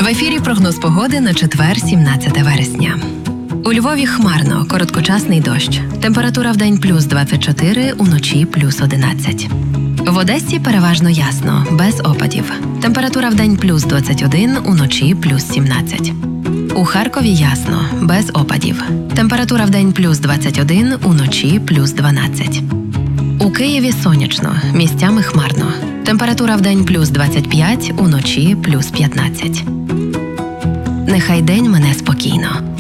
ефірі прогноз погоди на четвер, 17 вересня. У Львові хмарно, короткочасний дощ. Температура вдень плюс 24, уночі плюс 11. В Одесі переважно ясно, без опадів. Температура вдень плюс 21, уночі плюс 17. У Харкові ясно, без опадів. Температура вдень плюс 21, уночі плюс 12. У Києві сонячно, місцями хмарно. Температура вдень плюс 25, уночі плюс 15. Нехай день мине спокійно.